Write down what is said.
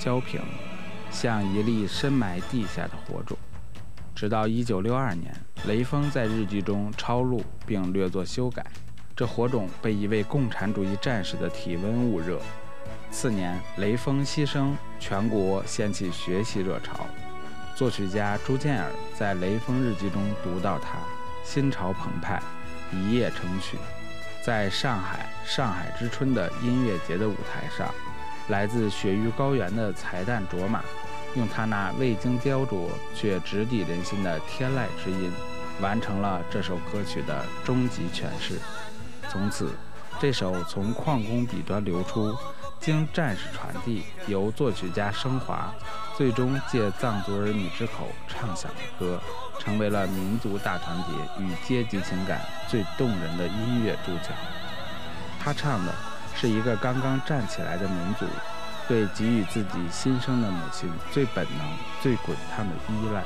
飘萍，像一粒深埋地下的火种。直到1962年，雷锋在日记中抄录并略作修改，这火种被一位共产主义战士的体温捂热。次年，雷锋牺牲，全国掀起学习热潮。作曲家朱建尔在雷锋日记中读到他心潮澎湃，一夜成曲。在上海之春的音乐节的舞台上，来自雪域高原的彩弹卓玛，用他那未经雕琢却直抵人心的天籁之音，完成了这首歌曲的终极诠释。从此，这首从矿工笔端流出，经战士传递，由作曲家升华，最终借藏族儿女之口唱响的歌，成为了民族大团结与阶级情感最动人的音乐注脚。他唱的是一个刚刚站起来的民族对给予自己新生的母亲最本能、最滚烫的依赖。